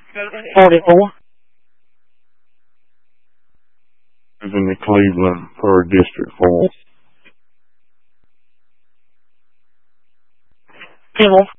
44. Is in the Cleveland for District 4. 10-1.